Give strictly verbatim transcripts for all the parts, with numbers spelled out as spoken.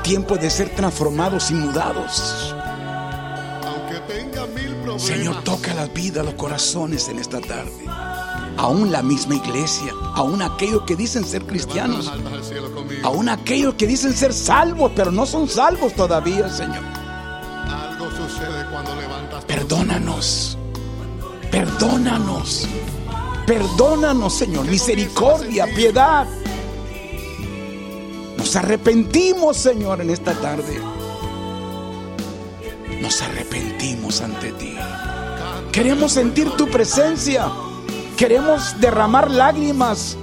tiempo de ser transformados y mudados. Aunque tenga mil problemas, Señor, toca las vidas, los corazones en esta tarde. Aún la misma iglesia, aún aquellos que dicen ser cristianos, almas al cielo conmigo. aún aquellos que dicen ser salvos, pero no son salvos todavía, Señor. Algo sucede cuando levantas. Perdónanos, perdónanos, perdónanos, Señor. Misericordia, piedad. Nos arrepentimos, Señor, en esta tarde. Nos arrepentimos ante ti. Queremos sentir tu presencia. Queremos derramar lágrimas.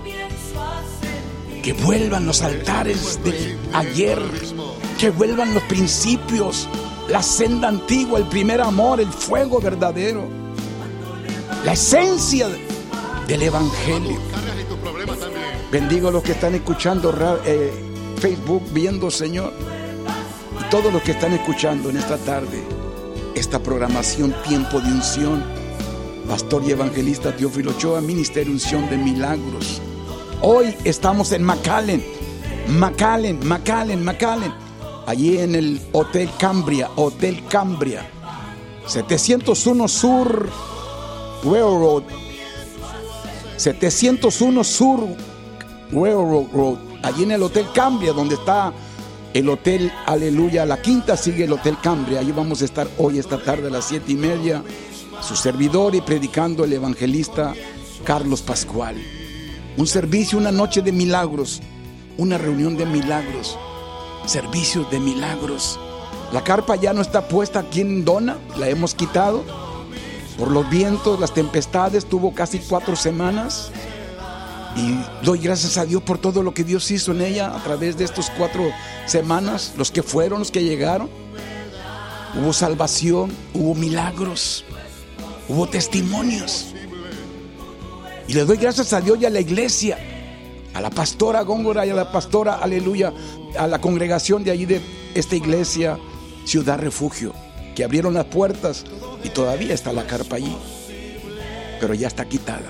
Que vuelvan los altares de ayer. Que vuelvan los principios, la senda antigua, el primer amor, el fuego verdadero, la esencia del evangelio. Cargas y tus problemas también. Bendigo a los que están escuchando eh, Facebook, viendo, Señor, y todos los que están escuchando en esta tarde esta programación Tiempo de Unción. Pastor y evangelista Teófilo Ochoa, Ministerio Unción de Milagros. Hoy estamos en McAllen, McAllen, McAllen, McAllen, allí en el Hotel Cambria, Hotel Cambria, setecientos uno Sur Railroad, setecientos uno Sur Railroad Road, allí en el Hotel Cambria, donde está el Hotel Aleluya. La quinta sigue el Hotel Cambria. Allí vamos a estar hoy esta tarde a las siete y media. Su servidor y predicando el evangelista Carlos Pascual. Un servicio, una noche de milagros, una reunión de milagros, servicios de milagros. La carpa ya no está puesta aquí en Dona, la hemos quitado por los vientos, las tempestades. Tuvo casi cuatro semanas y doy gracias a Dios por todo lo que Dios hizo en ella a través de estas cuatro semanas. Los que fueron, los que llegaron, hubo salvación, hubo milagros, hubo testimonios. Y le doy gracias a Dios y a la iglesia, a la pastora Góngora y a la pastora, aleluya, a la congregación de allí de esta iglesia Ciudad Refugio, que abrieron las puertas y todavía está la carpa allí, pero ya está quitada.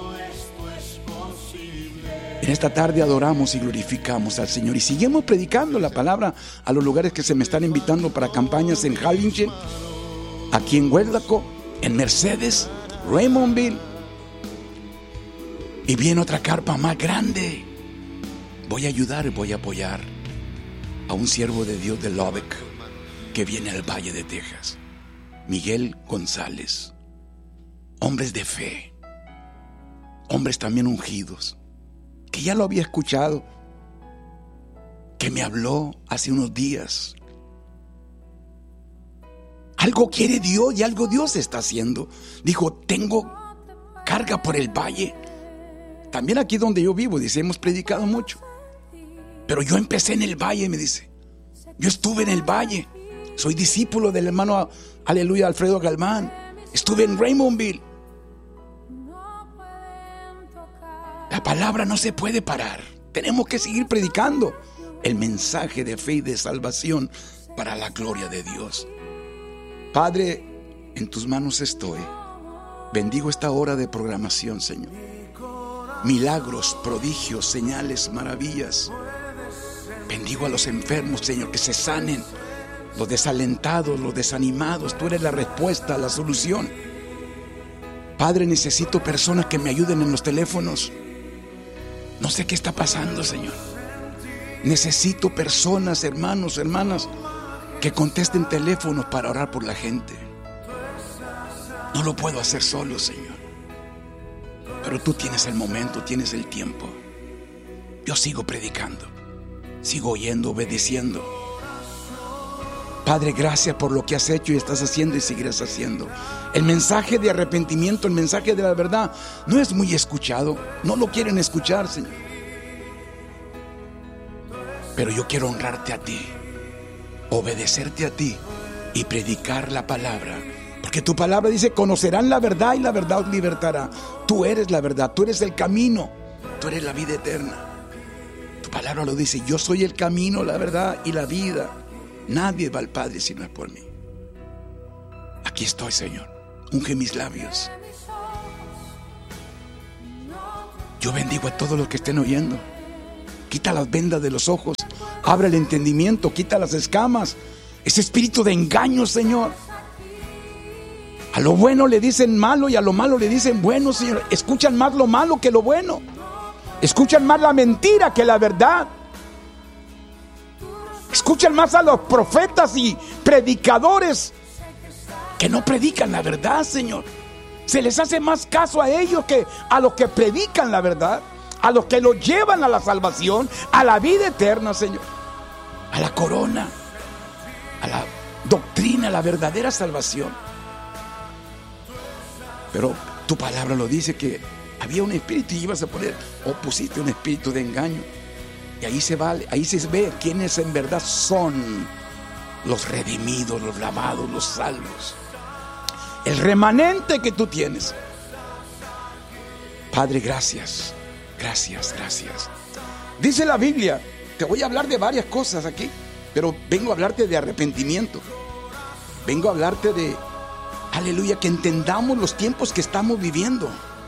En esta tarde adoramos y glorificamos al Señor y seguimos predicando la palabra a los lugares que se me están invitando para campañas en Harlingen, aquí en Huérdaco, en Mercedes, Raymondville, y viene otra carpa más grande. Voy a ayudar y voy a apoyar a un siervo de Dios de Lubbock que viene al Valle de Texas, Miguel González. Hombres de fe, hombres también ungidos, que ya lo había escuchado, que me habló hace unos días. Algo quiere Dios y algo Dios está haciendo. Dijo, tengo carga por el valle. También aquí donde yo vivo, dice, hemos predicado mucho. Pero yo empecé en el valle, me dice. Yo estuve en el valle. Soy discípulo del hermano, aleluya, Alfredo Galván. Estuve en Raymondville. La palabra no se puede parar. Tenemos que seguir predicando el mensaje de fe y de salvación para la gloria de Dios. Padre, en tus manos estoy. Bendigo esta hora de programación, Señor. Milagros, prodigios, señales, maravillas. Bendigo a los enfermos, Señor, que se sanen. Los desalentados, los desanimados. Tú eres la respuesta, la solución. Padre, necesito personas que me ayuden en los teléfonos. No sé qué está pasando, Señor. Necesito personas, hermanos, hermanas, que contesten teléfonos para orar por la gente. No lo puedo hacer solo, Señor. Pero tú tienes el momento, tienes el tiempo. Yo sigo predicando, sigo oyendo, obedeciendo. Padre, gracias por lo que has hecho y estás haciendo y seguirás haciendo. El mensaje de arrepentimiento, el mensaje de la verdad, no es muy escuchado. No lo quieren escuchar, Señor. Pero yo quiero honrarte a ti, obedecerte a ti y predicar la palabra. Porque tu palabra dice, conocerán la verdad y la verdad os libertará. Tú eres la verdad, tú eres el camino, tú eres la vida eterna. Tu palabra lo dice, yo soy el camino, la verdad y la vida. Nadie va al Padre si no es por mí. Aquí estoy, Señor. Unge mis labios. Yo bendigo a todos los que estén oyendo, Quita las vendas de los ojos, abre el entendimiento, quita las escamas, ese espíritu de engaño, Señor. A lo bueno le dicen malo y a lo malo le dicen bueno, Señor. Escuchan más lo malo que lo bueno. Escuchan más la mentira que la verdad. Escuchan más a los profetas y predicadores que no predican la verdad, Señor. Se les hace más caso a ellos que a los que predican la verdad, a los que los llevan a la salvación, a la vida eterna, Señor, a la corona, a la doctrina, a la verdadera salvación. Pero tu palabra lo dice, que había un espíritu y ibas a poner, o pusiste un espíritu de engaño. Y ahí se vale, ahí se ve quiénes en verdad son los redimidos, los lavados, los salvos. El remanente que tú tienes. Padre, gracias, gracias, gracias. Dice la Biblia, te voy a hablar de varias cosas aquí, pero vengo a hablarte de arrepentimiento. Vengo a hablarte de, aleluya, que entendamos los tiempos que estamos viviendo.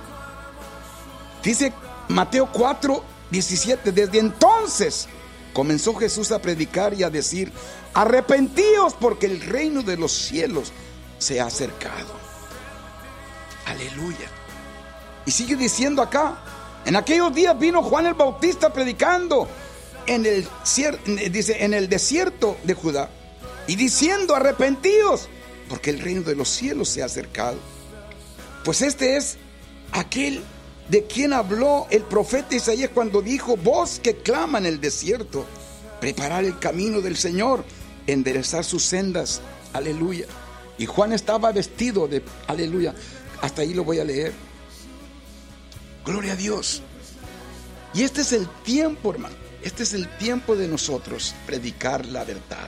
Dice Mateo cuatro diecisiete, desde entonces comenzó Jesús a predicar y a decir: arrepentíos, porque el reino de los cielos se ha acercado. Aleluya. Y sigue diciendo acá: en aquellos días vino Juan el Bautista predicando en el, dice, en el desierto de Judá y diciendo: arrepentíos, porque el reino de los cielos se ha acercado. Pues este es aquel de quien habló el profeta Isaías cuando dijo: voz que clama en el desierto, preparar el camino del Señor, enderezar sus sendas. Aleluya. Y Juan estaba vestido de, aleluya, hasta ahí lo voy a leer. Gloria a Dios. Y este es el tiempo, hermano, este es el tiempo de nosotros predicar la verdad.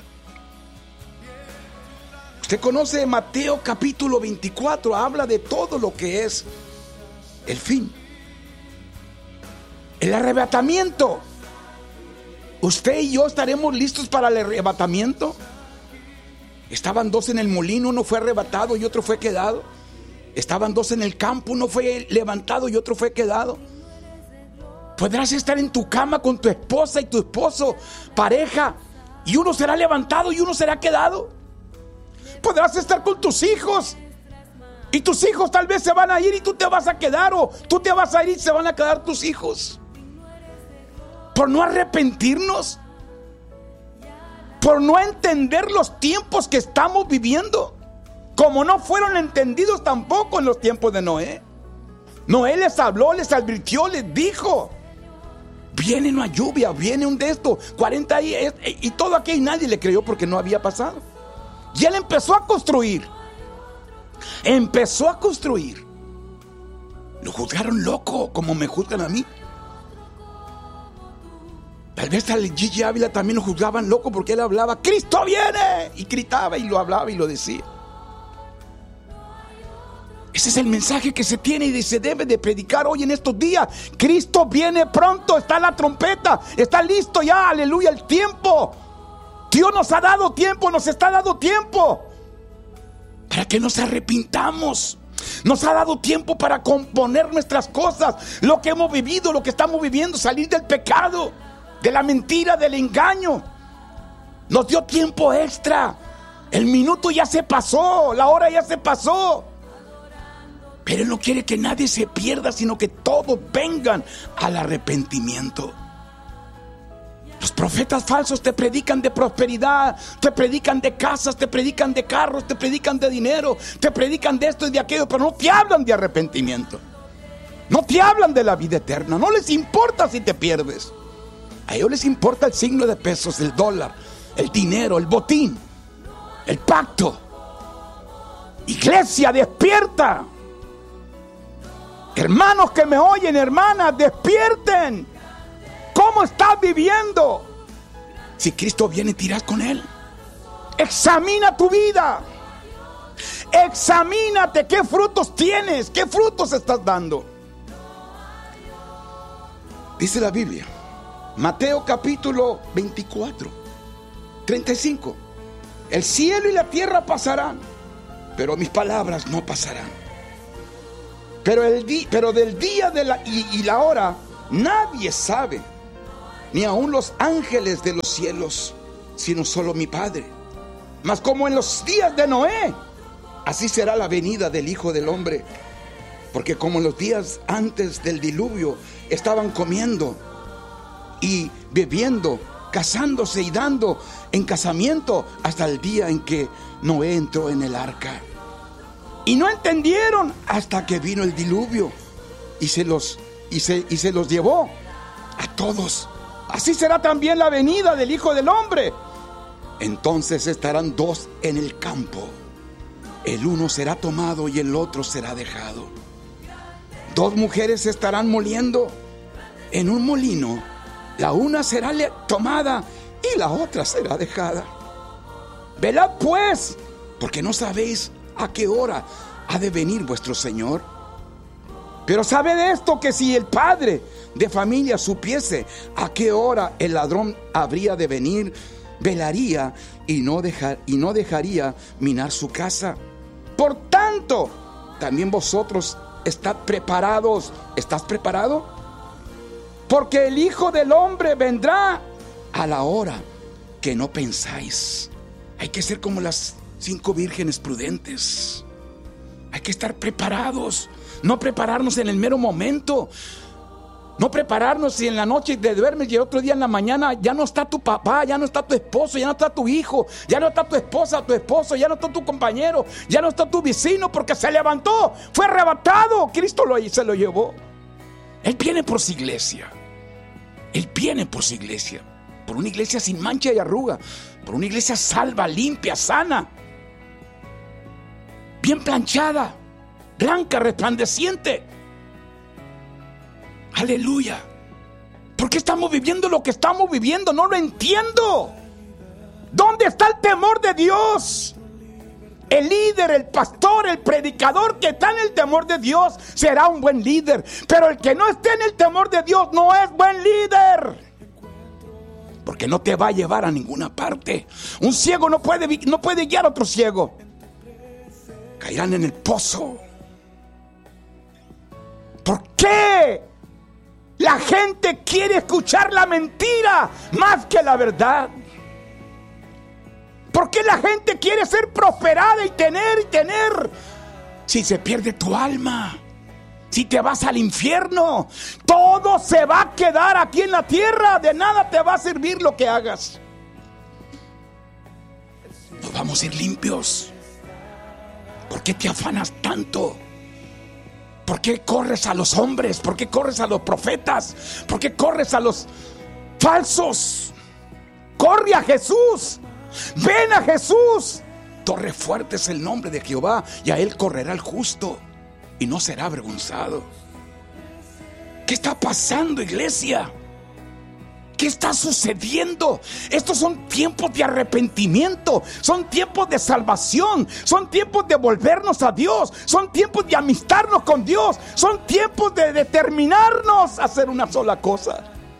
Usted conoce Mateo capítulo veinticuatro, habla de todo lo que es el fin, el arrebatamiento. ¿Usted y yo estaremos listos para el arrebatamiento? Estaban dos en el molino, uno fue arrebatado y otro fue quedado. Estaban dos en el campo, uno fue levantado y otro fue quedado. Podrás estar en tu cama con tu esposa y tu esposo, pareja, y uno será levantado y uno será quedado. Podrás estar con tus hijos y tus hijos tal vez se van a ir y tú te vas a quedar, o tú te vas a ir y se van a quedar tus hijos. Por no arrepentirnos, por no entender los tiempos que estamos viviendo, como no fueron entendidos tampoco en los tiempos de Noé. Noé les habló, les advirtió, les dijo: viene una lluvia, viene un de esto, cuarenta y, y todo aquí, y nadie le creyó porque no había pasado. Y él empezó a construir, empezó a construir. Lo juzgaron loco, como me juzgan a mí. Tal vez al Gigi Ávila también lo juzgaban loco porque él hablaba: Cristo viene, y gritaba y lo hablaba y lo decía. Ese es el mensaje que se tiene y se debe de predicar hoy en estos días. Cristo viene pronto, está la trompeta, está listo ya, aleluya, el tiempo. Dios nos ha dado tiempo, nos está dando tiempo para que nos arrepintamos. Nos ha dado tiempo para componer nuestras cosas, lo que hemos vivido, lo que estamos viviendo, salir del pecado, de la mentira, del engaño. Nos dio tiempo extra. El minuto ya se pasó, la hora ya se pasó. Pero Él no quiere que nadie se pierda, sino que todos vengan al arrepentimiento. Los profetas falsos te predican de prosperidad, te predican de casas, te predican de carros, te predican de dinero, te predican de esto y de aquello, pero no te hablan de arrepentimiento. No te hablan de la vida eterna. No les importa si te pierdes. A ellos les importa el signo de pesos, el dólar, el dinero, el botín, el pacto. Iglesia, despierta. Hermanos que me oyen, hermanas, despierten. ¿Cómo estás viviendo? Si Cristo viene, te irás con Él. Examina tu vida. Examínate qué frutos tienes, qué frutos estás dando. Dice la Biblia, Mateo capítulo veinticuatro, treinta y cinco. El cielo y la tierra pasarán, pero mis palabras no pasarán. Pero, el di, pero del día de la, y, y la hora nadie sabe, ni aun los ángeles de los cielos, sino solo mi Padre. Mas como en los días de Noé, así será la venida del Hijo del Hombre. Porque como en los días antes del diluvio estaban comiendo y bebiendo, casándose y dando en casamiento hasta el día en que Noé entró en el arca. Y no entendieron hasta que vino el diluvio y se los, y se, y se los llevó a todos. Así será también la venida del Hijo del Hombre. Entonces estarán dos en el campo, el uno será tomado y el otro será dejado. Dos mujeres estarán moliendo en un molino, la una será tomada y la otra será dejada. Velad pues, porque no sabéis a qué hora ha de venir vuestro Señor. Pero sabed esto, que si el padre de familia supiese a qué hora el ladrón habría de venir, velaría y no dejar, y no dejaría minar su casa. Por tanto, también vosotros estad preparados. ¿Estás preparado? Porque el Hijo del Hombre vendrá a la hora que no pensáis. Hay que ser como las cinco vírgenes prudentes. Hay que estar preparados. No prepararnos en el mero momento. No prepararnos si en la noche te duermes y el otro día en la mañana ya no está tu papá, ya no está tu esposo, ya no está tu hijo, ya no está tu esposa, tu esposo, ya no está tu compañero, ya no está tu vecino, porque se levantó, fue arrebatado. Cristo lo, se lo llevó. Él viene por su iglesia. Él viene por su iglesia. Por una iglesia sin mancha y arruga. Por una iglesia salva, limpia, sana, bien planchada, blanca, resplandeciente. Aleluya. ¿Por qué estamos viviendo lo que estamos viviendo? No lo entiendo. ¿Dónde está el temor de Dios? El líder, el pastor, el predicador que está en el temor de Dios será un buen líder. Pero el que no esté en el temor de Dios no es buen líder, porque no te va a llevar a ninguna parte. Un ciego no puede, no puede guiar a otro ciego. Caerán en el pozo. ¿Por qué la gente quiere escuchar la mentira más que la verdad? ¿Por qué la gente quiere ser prosperada y tener y tener si se pierde tu alma? Si te vas al infierno, todo se va a quedar aquí en la tierra. De nada te va a servir lo que hagas. Nos vamos a ir limpios. ¿Por qué te afanas tanto? ¿Por qué corres a los hombres? ¿Por qué corres a los profetas? ¿Por qué corres a los falsos? Corre a Jesús. Ven a Jesús. Torre fuerte es el nombre de Jehová, y a él correrá el justo y no será avergonzado. ¿Qué está pasando, iglesia? ¿Qué está sucediendo? Estos son tiempos de arrepentimiento, son tiempos de salvación, son tiempos de volvernos a Dios, son tiempos de amistarnos con Dios, son tiempos de determinarnos a hacer una sola cosa.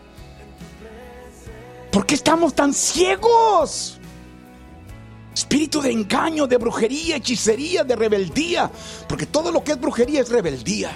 ¿Por qué estamos tan ciegos? Espíritu de engaño, de brujería, hechicería, de rebeldía, porque todo lo que es brujería es rebeldía.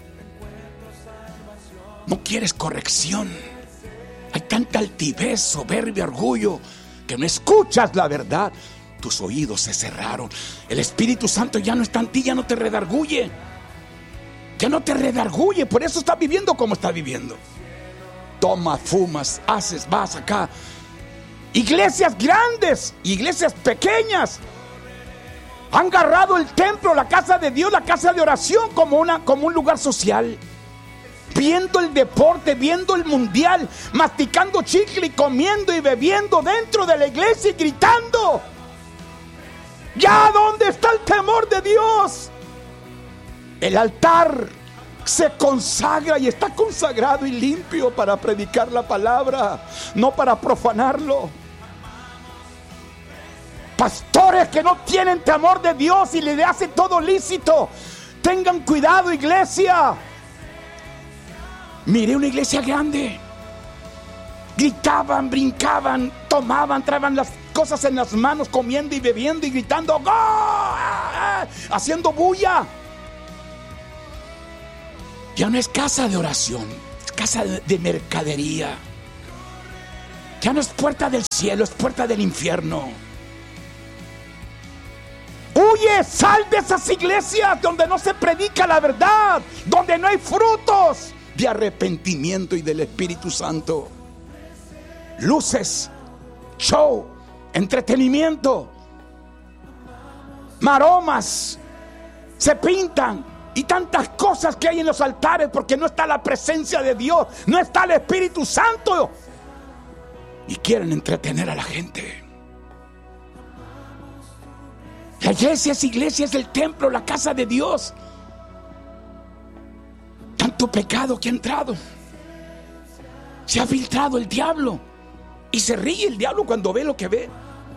No quieres corrección. Hay tanta altivez, soberbia, orgullo, que no escuchas la verdad. Tus oídos se cerraron. El Espíritu Santo ya no está en ti, ya no te redarguye. Ya no te redarguye, por eso estás viviendo como estás viviendo. Tomas, fumas, haces, vas acá. Iglesias grandes, iglesias pequeñas han agarrado el templo, la casa de Dios, la casa de oración como, una, como un lugar social. Viendo el deporte, viendo el mundial, masticando chicle y comiendo y bebiendo dentro de la iglesia y gritando. ¿Ya dónde está el temor de Dios? El altar se consagra y está consagrado y limpio para predicar la palabra, no para profanarlo. Pastores que no tienen temor de Dios y le hacen todo lícito, tengan cuidado, iglesia. Miré una iglesia grande. Gritaban, brincaban, tomaban, traían las cosas en las manos, comiendo y bebiendo y gritando, ¡gol! Haciendo bulla. Ya no es casa de oración, es casa de, de mercadería. Ya no es puerta del cielo, es puerta del infierno. Huye, sal de esas iglesias donde no se predica la verdad, donde no hay frutos de arrepentimiento y del Espíritu Santo. Luces, show, entretenimiento, maromas, se pintan y tantas cosas que hay en los altares porque no está la presencia de Dios, no está el Espíritu Santo, y quieren entretener a la gente. La iglesia es iglesia, es el templo, la casa de Dios. Tanto pecado que ha entrado, se ha filtrado el diablo, y se ríe el diablo cuando ve lo que ve.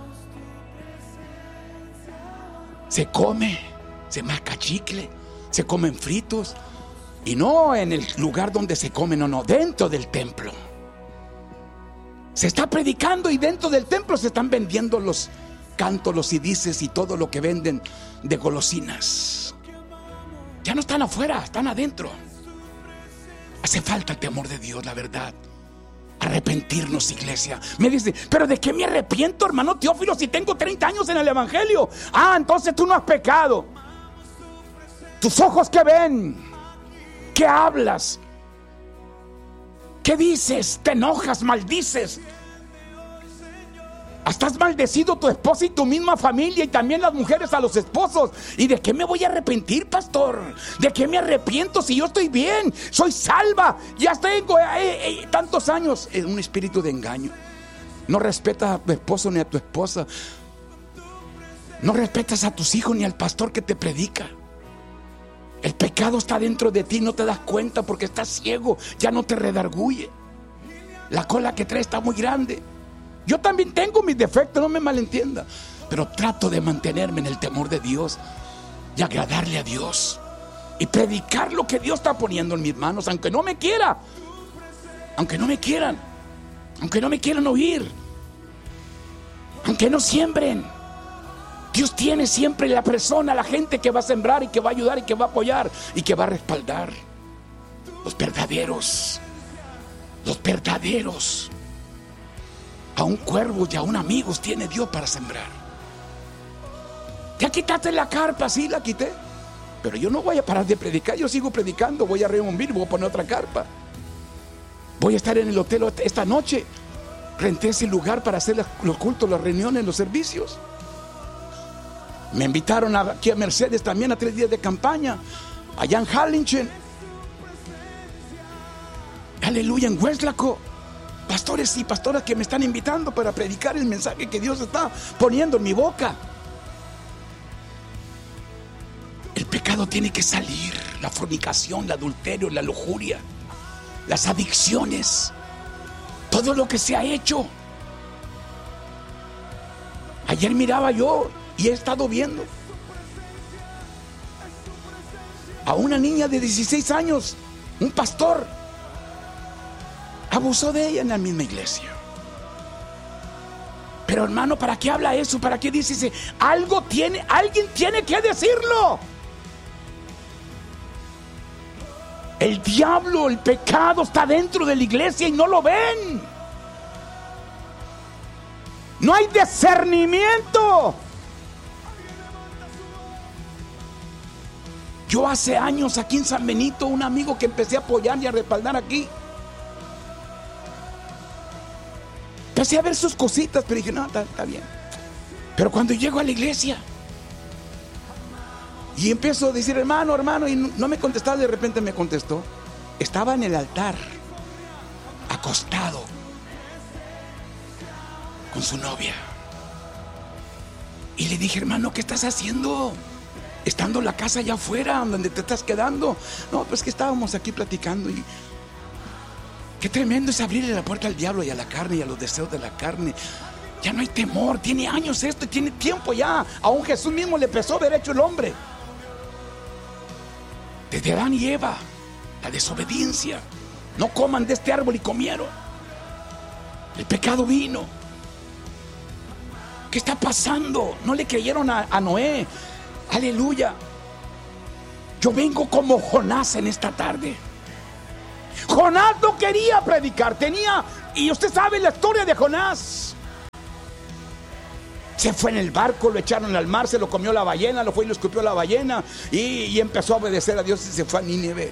Se come, se masca chicle, se comen fritos, y no en el lugar donde se come, no, no, dentro del templo. Se está predicando y dentro del templo se están vendiendo los cantos, los C Ds y todo lo que venden de golosinas. Ya no están afuera, están adentro. Hace falta el temor de Dios, la verdad. Arrepentirnos, iglesia. Me dice, pero ¿de qué me arrepiento, hermano Teófilo, si tengo treinta años en el evangelio? Ah, entonces tú no has pecado. Tus ojos, ¿qué ven? ¿Qué hablas? ¿Qué dices? ¿Te enojas? ¿Maldices? Estás maldecido tu esposa y tu misma familia, y también las mujeres a los esposos. ¿Y de qué me voy a arrepentir, pastor? ¿De qué me arrepiento si yo estoy bien? Soy salva, ya tengo eh, eh, tantos años. Es un espíritu de engaño. No respetas a tu esposo ni a tu esposa. No respetas a tus hijos ni al pastor que te predica. El pecado está dentro de ti, no te das cuenta porque estás ciego, ya no te redarguye. La cola que traes está muy grande. Yo también tengo mis defectos, no me malentienda, pero trato de mantenerme en el temor de Dios y agradarle a Dios y predicar lo que Dios está poniendo en mis manos, aunque no me quiera, aunque no me quieran, aunque no me quieran oír, aunque no siembren. Dios tiene siempre la persona, la gente que va a sembrar y que va a ayudar y que va a apoyar y que va a respaldar. Los verdaderos, los verdaderos. Aún cuervos y aún amigos tiene Dios para sembrar. Ya quitaste la carpa, sí la quité, pero yo no voy a parar de predicar. Yo sigo predicando, voy a reunir, voy a poner otra carpa. Voy a estar en el hotel esta noche. Renté ese lugar para hacer los cultos, las reuniones, los servicios. Me invitaron aquí a Mercedes también a tres días de campaña, allá en Harlingen. Aleluya, en Weslaco. Pastores y pastoras que me están invitando para predicar el mensaje que Dios está poniendo en mi boca. El pecado tiene que salir. La fornicación, el adulterio, la lujuria, las adicciones, todo lo que se ha hecho. Ayer miraba yo y he estado viendo a una niña de dieciséis años, un pastor abusó de ella en la misma iglesia. Pero hermano, ¿para qué habla eso? ¿Para qué dice? Algo tiene, alguien tiene que decirlo. El diablo, el pecado está dentro de la iglesia y no lo ven. No hay discernimiento. Yo hace años aquí en San Benito, un amigo que empecé a apoyar y a respaldar aquí, empecé a ver sus cositas, pero dije, no, está, está bien. Pero cuando llego a la iglesia y empiezo a decir, hermano, hermano, y no, no me contestaba, de repente me contestó. Estaba en el altar, acostado, con su novia. Y le dije, hermano, ¿qué estás haciendo? Estando en la casa allá afuera, donde te estás quedando. No, pues que estábamos aquí platicando y qué tremendo es abrirle la puerta al diablo y a la carne y a los deseos de la carne. Ya no hay temor, tiene años esto, tiene tiempo ya. Aún Jesús mismo le pesó haber hecho el hombre. Desde Adán y Eva, la desobediencia. No coman de este árbol y comieron. El pecado vino. ¿Qué está pasando? No le creyeron a, a Noé. Aleluya. Yo vengo como Jonás en esta tarde. Jonás no quería predicar, tenía Y usted sabe la historia de Jonás. Se fue en el barco, lo echaron al mar, se lo comió la ballena, lo fue y lo escupió la ballena, y, y empezó a obedecer a Dios y se fue a Nínive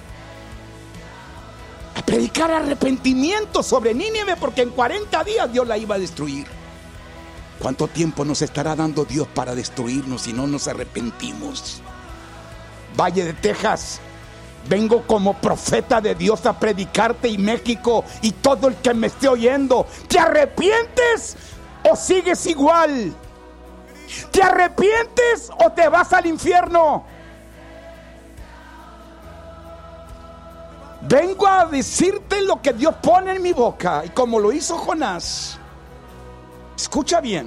a predicar arrepentimiento sobre Nínive, porque en cuarenta días Dios la iba a destruir. ¿Cuánto tiempo nos estará dando Dios para destruirnos si no nos arrepentimos? Valle de Texas, vengo como profeta de Dios a predicarte, y México y todo el que me esté oyendo: ¿te arrepientes o sigues igual? ¿Te arrepientes o te vas al infierno? Vengo a decirte lo que Dios pone en mi boca, y como lo hizo Jonás. Escucha bien.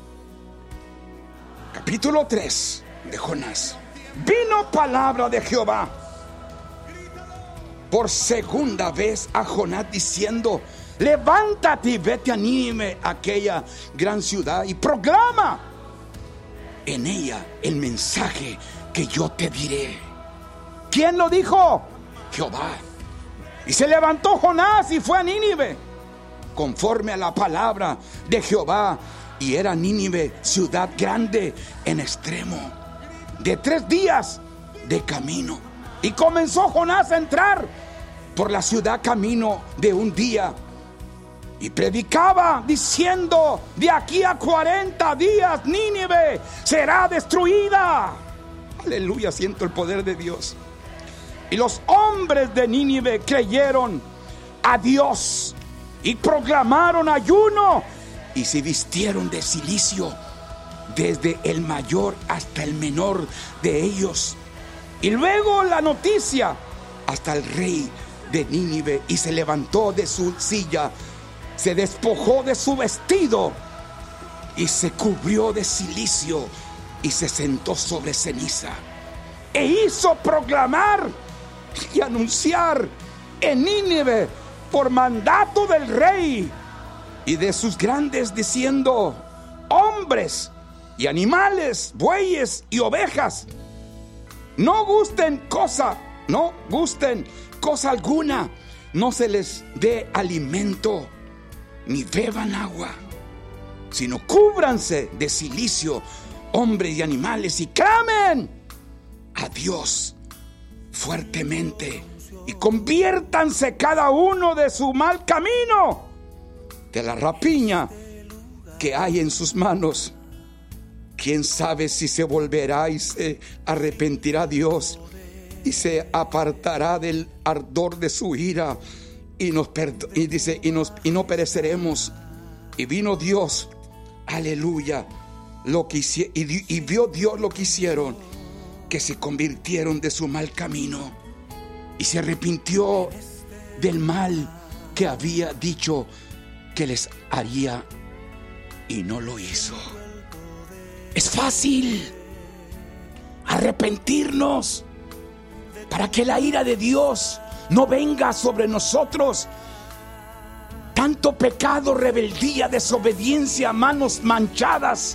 Capítulo tres de Jonás. Vino palabra de Jehová por segunda vez a Jonás diciendo: levántate y vete a Nínive, aquella gran ciudad, y proclama en ella el mensaje que yo te diré. ¿Quién lo dijo? Jehová. Y se levantó Jonás y fue a Nínive, conforme a la palabra de Jehová. Y era Nínive ciudad grande en extremo, de tres días de camino. Y comenzó Jonás a entrar por la ciudad camino de un día, y predicaba diciendo: de aquí a cuarenta días Nínive será destruida. Aleluya, siento el poder de Dios. Y los hombres de Nínive creyeron a Dios y proclamaron ayuno, y se vistieron de cilicio, desde el mayor hasta el menor de ellos. Y luego la noticia hasta el rey de Nínive, y se levantó de su silla, se despojó de su vestido y se cubrió de cilicio, y se sentó sobre ceniza, e hizo proclamar y anunciar en Nínive por mandato del rey y de sus grandes, diciendo: hombres y animales, bueyes y ovejas, no gusten cosa, no gusten cosa alguna, no se les dé alimento ni beban agua, sino cúbranse de cilicio, hombres y animales, y clamen a Dios fuertemente, y conviértanse cada uno de su mal camino, de la rapiña que hay en sus manos. Quién sabe si se volverá y se arrepentirá Dios, y se apartará del ardor de su ira, y nos perdo- y dice y nos y no pereceremos. Y vino Dios, aleluya, lo que hici- y, di- y vio Dios lo que hicieron, que se convirtieron de su mal camino, y se arrepintió del mal que había dicho que les haría, y no lo hizo. Es fácil arrepentirnos para que la ira de Dios no venga sobre nosotros. Tanto pecado, rebeldía, desobediencia, manos manchadas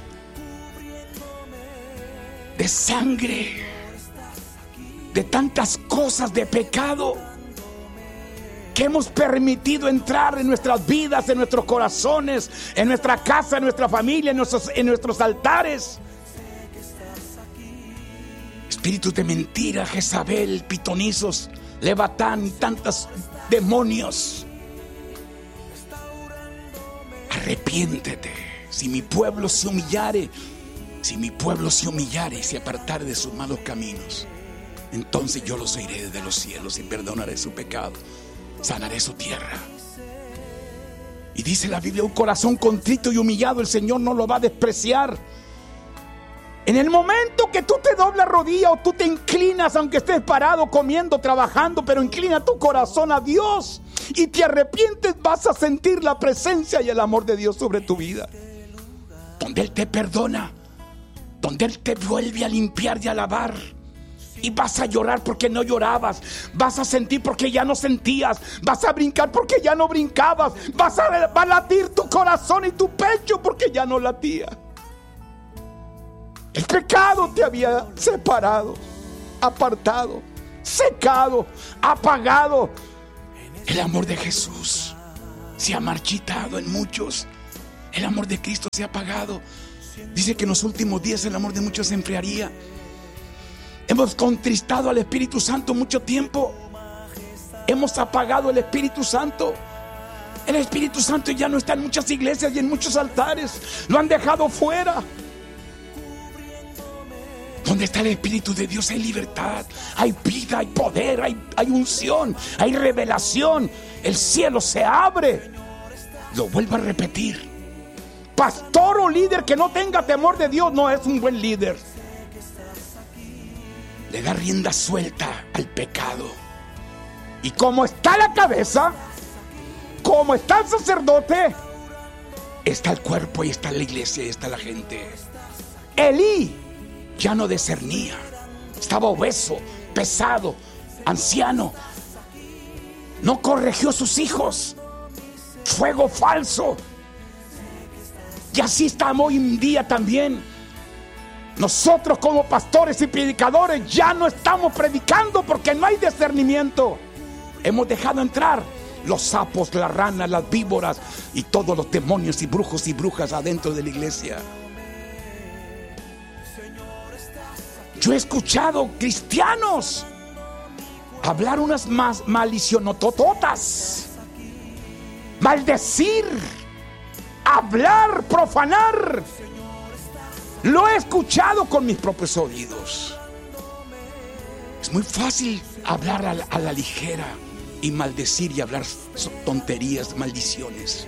de sangre, de tantas cosas de pecado que hemos permitido entrar en nuestras vidas, en nuestros corazones, en nuestra casa, en nuestra familia, en nuestros, en nuestros altares. Espíritus de mentira, Jezabel, pitonizos, Levatán y tantos demonios. Arrepiéntete. Si mi pueblo se humillare, si mi pueblo se humillare y se apartare de sus malos caminos, entonces yo los oiré desde los cielos y perdonaré su pecado, sanaré su tierra. Y dice la Biblia: un corazón contrito y humillado el Señor no lo va a despreciar. En el momento que tú te doblas rodilla o tú te inclinas, aunque estés parado, comiendo, trabajando, pero inclina tu corazón a Dios y te arrepientes, vas a sentir la presencia y el amor de Dios sobre tu vida. Donde Él te perdona, donde Él te vuelve a limpiar y a lavar. Y vas a llorar porque no llorabas, vas a sentir porque ya no sentías, vas a brincar porque ya no brincabas, vas a, va a latir tu corazón y tu pecho porque ya no latía. El pecado te había separado, apartado, secado, apagado. El amor de Jesús se ha marchitado en muchos. El amor de Cristo se ha apagado. Dice que en los últimos días el amor de muchos se enfriaría. Hemos contristado al Espíritu Santo mucho tiempo. Hemos apagado el Espíritu Santo. El Espíritu Santo ya no está en muchas iglesias y en muchos altares. Lo han dejado fuera. Donde está el Espíritu de Dios hay libertad, hay vida, hay poder, hay, hay unción, hay revelación. El cielo se abre. Lo vuelvo a repetir. Pastor o líder que no tenga temor de Dios no es un buen líder. Le da rienda suelta al pecado. Y como está la cabeza, como está el sacerdote, está el cuerpo y está la iglesia y está la gente. Elí ya no discernía. Estaba obeso, pesado, anciano. No corrigió a sus hijos. Fuego falso. Y así estamos hoy en día también. Nosotros como pastores y predicadores ya no estamos predicando porque no hay discernimiento. Hemos dejado entrar los sapos, las ranas, las víboras y todos los demonios y brujos y brujas adentro de la iglesia. Yo he escuchado cristianos hablar unas más malicionotototas, maldecir, hablar, profanar. Lo he escuchado con mis propios oídos. Es muy fácil hablar a la, a la ligera y maldecir y hablar tonterías, maldiciones.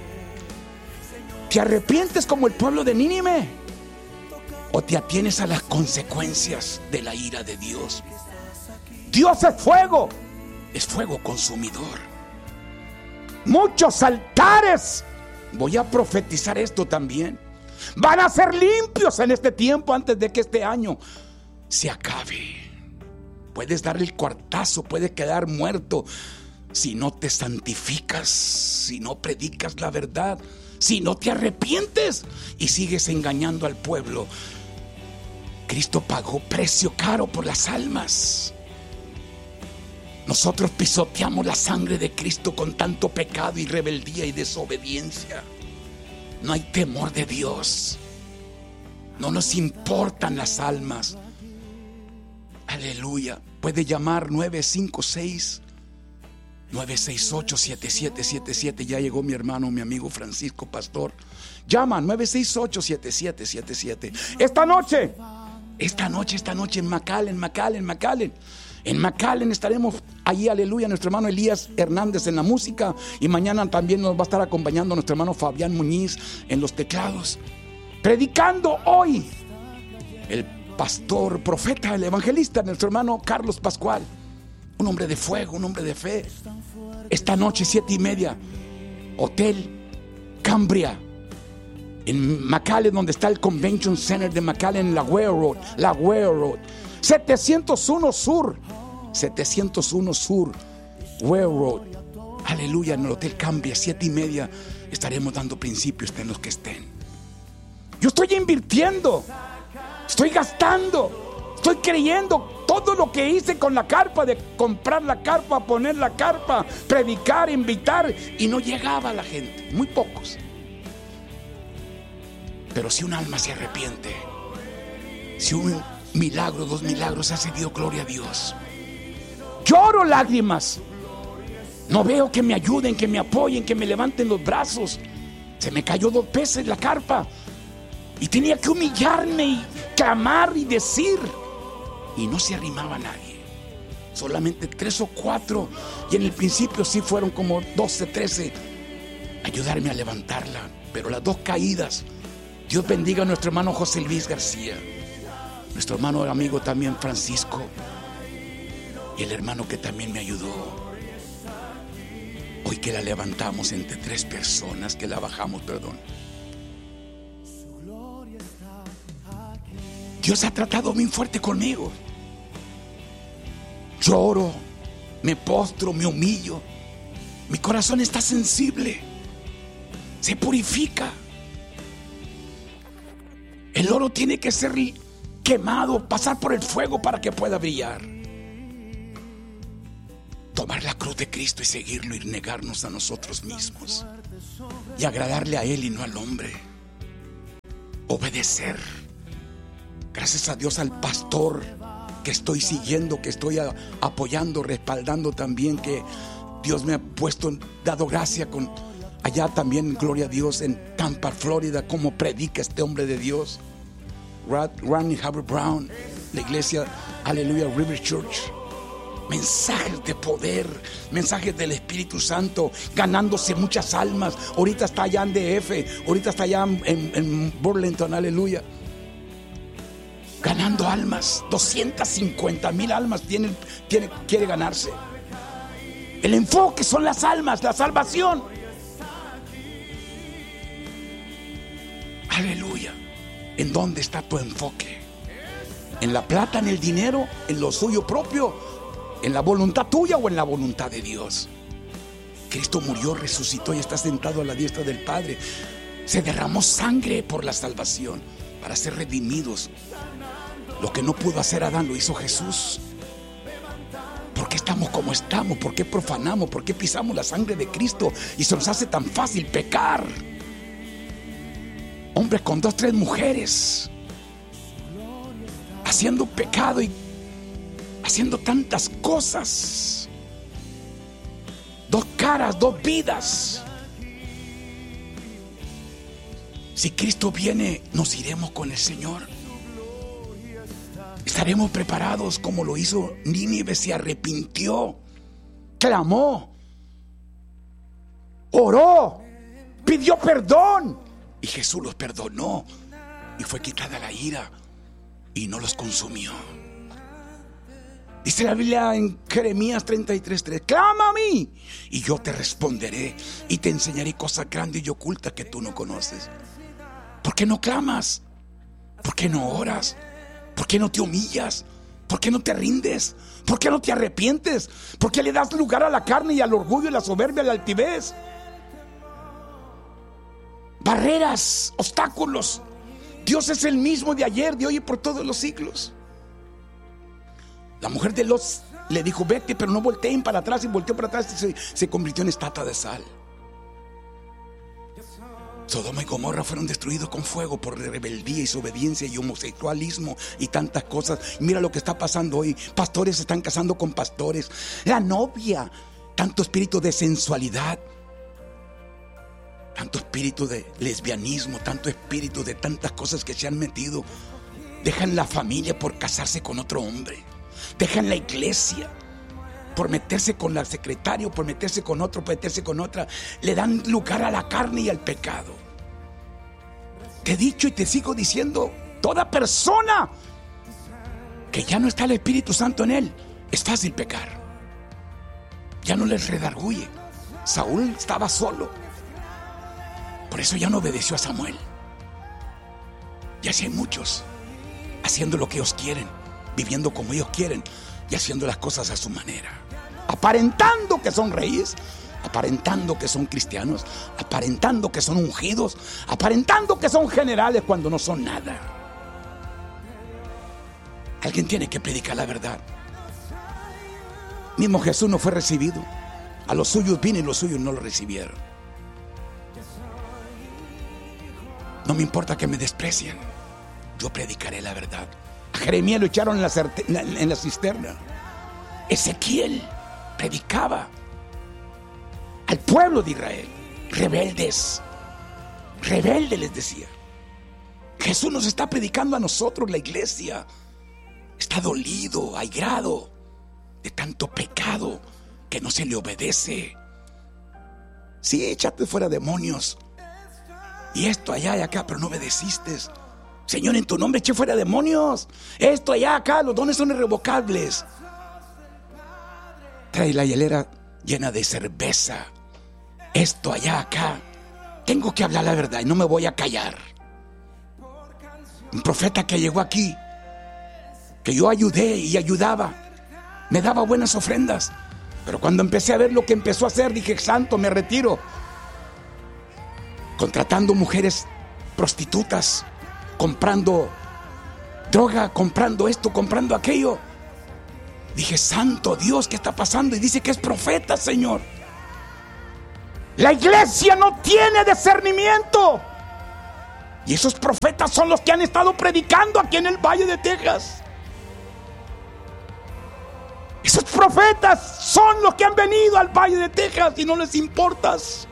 ¿Te arrepientes como el pueblo de Nínive? ¿O te atienes a las consecuencias de la ira de Dios? Dios es fuego, es fuego consumidor. Muchos altares, voy a profetizar esto también, van a ser limpios en este tiempo antes de que este año se acabe. Puedes dar el cuartazo, puedes quedar muerto si no te santificas, si no predicas la verdad, si no te arrepientes y sigues engañando al pueblo. Cristo pagó precio caro por las almas. Nosotros pisoteamos la sangre de Cristo con tanto pecado y rebeldía y desobediencia. No hay temor de Dios. No nos importan las almas. Aleluya. Puede llamar nueve cinco seis, nueve seis ocho, siete siete siete siete. Ya llegó mi hermano, mi amigo Francisco Pastor. Llama nueve seis ocho, siete siete siete siete. Esta noche, esta noche, esta noche en McAllen, McAllen, McAllen. En McAllen estaremos ahí, aleluya, nuestro hermano Elías Hernández en la música. Y mañana también nos va a estar acompañando nuestro hermano Fabián Muñiz en los teclados. Predicando hoy el pastor, profeta, el evangelista, nuestro hermano Carlos Pascual. Un hombre de fuego, un hombre de fe. Esta noche, siete y media, Hotel Cambria, en McAllen, donde está el Convention Center de McAllen, la Ware Road, la Ware Road, setecientos uno Sur, setecientos uno Sur, Ware Road. Aleluya, en el Hotel Cambria, siete y media, estaremos dando principios de los que estén. Yo estoy invirtiendo, estoy gastando, estoy creyendo. Todo lo que hice con la carpa, de comprar la carpa, poner la carpa, predicar, invitar, y no llegaba la gente, muy pocos. Pero si un alma se arrepiente, si un milagro, dos milagros ha sido, gloria a Dios. Lloro lágrimas. No veo que me ayuden, que me apoyen, que me levanten los brazos. Se me cayó dos veces la carpa y tenía que humillarme y clamar y decir. Y no se arrimaba nadie. Solamente tres o cuatro. Y en el principio sí fueron como doce, trece. Ayudarme a levantarla. Pero las dos caídas. Dios bendiga a nuestro hermano José Luis García. Nuestro hermano amigo también Francisco. Y el hermano que también me ayudó. Hoy que la levantamos entre tres personas. Que la bajamos, perdón. Dios ha tratado bien fuerte conmigo. Lloro, me postro, me humillo. Mi corazón está sensible. Se purifica. El oro tiene que ser quemado, pasar por el fuego para que pueda brillar. Tomar la cruz de Cristo y seguirlo y negarnos a nosotros mismos. y agradarle a Él y no al hombre. Obedecer. Gracias a Dios, al pastor que estoy siguiendo, que estoy a, apoyando, respaldando también, que Dios me ha puesto, dado gracia con allá también, gloria a Dios, en Tampa, Florida, cómo predica este hombre de Dios, Randy Haber Brown, la iglesia, aleluya, River Church. Mensajes de poder, mensajes del Espíritu Santo, ganándose muchas almas. Ahorita está allá en D F, ahorita está allá en, en Burlington, aleluya, ganando almas. doscientas cincuenta mil almas tiene, tiene, quiere ganarse. El enfoque son las almas, la salvación. Aleluya. ¿En dónde está tu enfoque? ¿En la plata, en el dinero, en lo suyo propio, en la voluntad tuya o en la voluntad de Dios? Cristo murió, resucitó y está sentado a la diestra del Padre. Se derramó sangre por la salvación, para ser redimidos. Lo que no pudo hacer Adán lo hizo Jesús. ¿Por qué estamos como estamos? ¿Por qué profanamos? ¿Por qué pisamos la sangre de Cristo y se nos hace tan fácil pecar? Hombres con dos, tres mujeres, haciendo pecado y haciendo tantas cosas. Dos caras, dos vidas. Si Cristo viene, nos iremos con el Señor. Estaremos preparados como lo hizo Nínive. Se arrepintió, clamó, oró, pidió perdón y Jesús los perdonó y fue quitada la ira y no los consumió. Dice la Biblia en Jeremías treinta y tres tres: clama a mí y yo te responderé y te enseñaré cosas grandes y ocultas que tú no conoces. ¿Por qué no clamas? ¿Por qué no oras? ¿Por qué no te humillas? ¿Por qué no te rindes? ¿Por qué no te arrepientes? ¿Por qué le das lugar a la carne y al orgullo y la soberbia y la altivez? Barreras, obstáculos. Dios es el mismo de ayer, de hoy y por todos los siglos. La mujer de Lot le dijo: vete, pero no volteen para atrás. Y volteó para atrás y se, se convirtió en estatua de sal. Sodoma y Gomorra fueron destruidos con fuego por rebeldía y desobediencia y homosexualismo y tantas cosas. Mira lo que está pasando hoy. Pastores se están casando con pastores. La novia, tanto espíritu de sensualidad, tanto espíritu de lesbianismo, tanto espíritu de tantas cosas que se han metido. Dejan la familia por casarse con otro hombre. Dejan la iglesia por meterse con la secretaria, por meterse con otro, por meterse con otra. Le dan lugar a la carne y al pecado. Te he dicho y te sigo diciendo: toda persona que ya no está el Espíritu Santo en él, es fácil pecar. Ya no les redarguye. Saúl estaba solo, por eso ya no obedeció a Samuel. Y así hay muchos haciendo lo que ellos quieren, viviendo como ellos quieren y haciendo las cosas a su manera, aparentando que son reyes, aparentando que son cristianos, aparentando que son ungidos, aparentando que son generales cuando no son nada. Alguien tiene que predicar la verdad. Mismo Jesús no fue recibido. A los suyos vino y los suyos no lo recibieron. No me importa que me desprecien, yo predicaré la verdad. A Jeremías lo echaron en la, certe- en la cisterna. Ezequiel predicaba al pueblo de Israel. Rebeldes, rebeldes les decía. Jesús nos está predicando a nosotros, la iglesia. Está dolido, airado de tanto pecado que no se le obedece. Sí, échate fuera demonios y esto allá y acá, pero no obedeciste. Señor, en tu nombre eché fuera demonios. Esto allá acá, los dones son irrevocables. Trae la hielera llena de cerveza. Esto allá acá. Tengo que hablar la verdad y no me voy a callar. Un profeta que llegó aquí, que yo ayudé y ayudaba, me daba buenas ofrendas, pero cuando empecé a ver lo que empezó a hacer, dije: santo, me retiro. Contratando mujeres prostitutas, comprando droga, comprando esto, comprando aquello. Dije: santo Dios, ¿qué está pasando? Y dice que es profeta, Señor. La iglesia no tiene discernimiento. Y esos profetas son los que han estado predicando aquí en el Valle de Texas. Esos profetas son los que han venido al Valle de Texas y no les importas.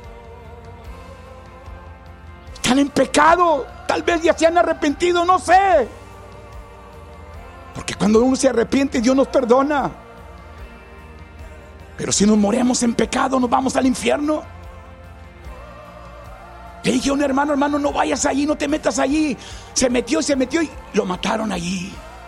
Están en pecado, tal vez ya se han arrepentido, no sé. Porque cuando uno se arrepiente, Dios nos perdona. Pero si nos moremos en pecado, nos vamos al infierno. Le dije a un hermano, hermano, no vayas allí, no te metas allí. Se metió y se metió y lo mataron allí.